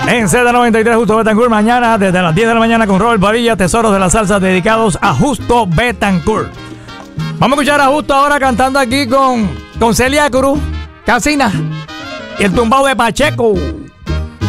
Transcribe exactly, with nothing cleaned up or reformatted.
En Z noventa y tres, Justo Betancourt, mañana desde las diez de la mañana con Robert Padilla, Tesoros de la Salsa dedicados a Justo Betancourt. Vamos a escuchar a Justo ahora cantando aquí con, con Celia Cruz, Casina y el tumbao de Pacheco.